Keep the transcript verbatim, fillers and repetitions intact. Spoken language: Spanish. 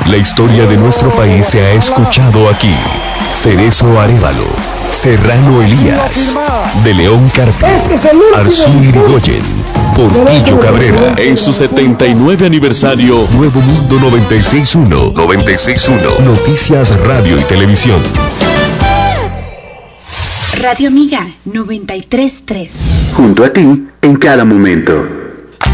La historia de nuestro país se ha escuchado aquí. Cerezo Arévalo, Serrano Elías, De León Carpio, Arzú Irigoyen, Portillo Cabrera. En su setenta y nueve aniversario, Nuevo Mundo noventa y seis punto uno. noventa y seis punto uno. Noticias, radio y televisión. Radio Amiga noventa y tres punto tres. Junto a ti en cada momento.